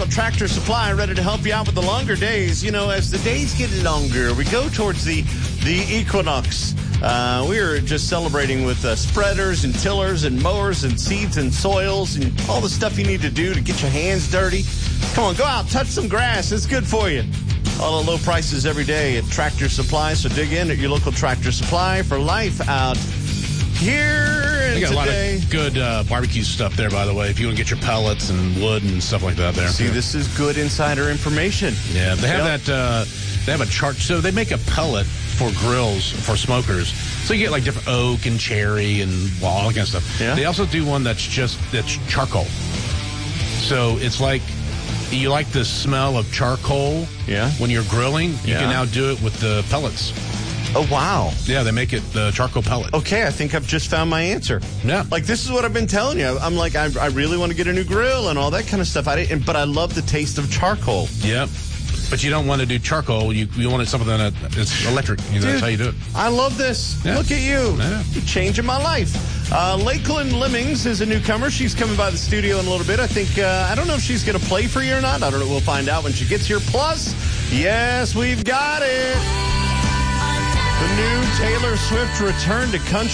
at Tractor Supply, ready to help you out with the longer days. You know, as the days get longer, we go towards the equinox. We are just celebrating with spreaders and tillers and mowers and seeds and soils and all the stuff you need to do to get your hands dirty. Come on, go out, touch some grass. It's good for you. All the low prices every day at Tractor Supply, so dig in at your local Tractor Supply for life out here. They got a lot of good barbecue stuff there, by the way, if you want to get your pellets and wood and stuff like that there. See, this is good insider information. Yeah, they have they have a chart. So they make a pellet for grills, for smokers. So you get like different oak and cherry and all that kind of stuff. Yeah. They also do one that's charcoal. So it's like, you like the smell of charcoal when you're grilling? You can now do it with the pellets. Oh, wow. Yeah, they make it the charcoal pellet. Okay, I think I've just found my answer. Yeah. Like, this is what I've been telling you. I'm like, I really want to get a new grill and all that kind of stuff. But I love the taste of charcoal. Yep. But you don't want to do charcoal. You want something that's electric. That's how you do it. I love this. Yeah. Look at you. Yeah. You're changing my life. Lakeland Lemmings is a newcomer. She's coming by the studio in a little bit. I think, I don't know if she's going to play for you or not. I don't know. We'll find out when she gets here. Plus, yes, we've got it. The new Taylor Swift return to country.